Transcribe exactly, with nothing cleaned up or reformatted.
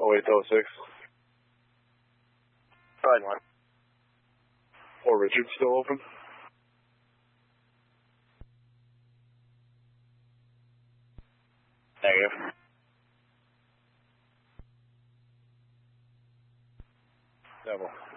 oh eight oh six. Go ahead, one. Fort Richard still open? Negative. Devil.